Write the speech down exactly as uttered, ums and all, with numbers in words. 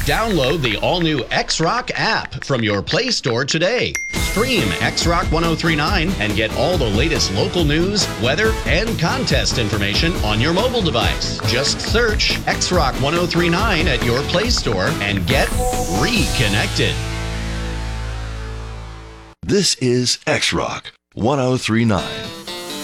Download the all-new X-Rock app from your Play Store today. Stream X-Rock ten thirty-nine and get all the latest local news, weather, and contest information on your mobile device. Just search X-Rock ten thirty-nine at your Play Store and get reconnected. This is X-Rock ten thirty-nine.